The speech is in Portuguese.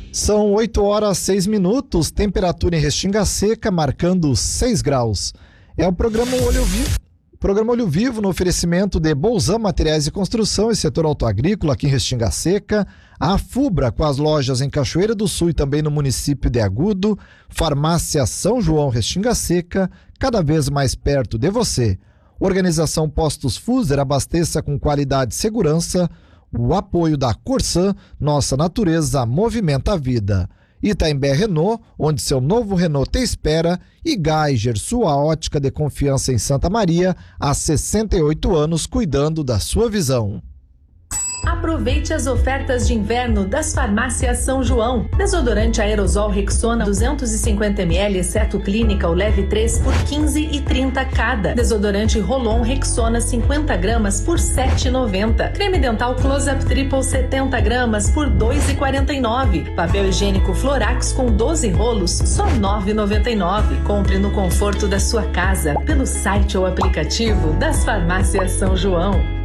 São 8h06, temperatura em Restinga Seca marcando 6 graus. É o programa Olho Vivo. Programa Olho Vivo no oferecimento de Bolzan Materiais de Construção e Setor Autoagrícola aqui em Restinga Seca, a Fubra com as lojas em Cachoeira do Sul e também no município de Agudo, Farmácia São João Restinga Seca, cada vez mais perto de você. Organização Postos Fuser, abasteça com qualidade e segurança. O apoio da Corsan, nossa natureza movimenta a vida. Itaimbé Renault, onde seu novo Renault te espera, e Geiger, sua ótica de confiança em Santa Maria, há 68 anos cuidando da sua visão. Aproveite as ofertas de inverno das Farmácias São João. Desodorante aerosol Rexona 250 ml, exceto clínica ou leve 3 por 15,30 cada. Desodorante Rolon Rexona 50 gramas por 7,90. Creme dental Close-Up Triple 70 gramas por 2,49. Papel higiênico Florax com 12 rolos, só 9,99. Compre no conforto da sua casa, pelo site ou aplicativo das Farmácias São João.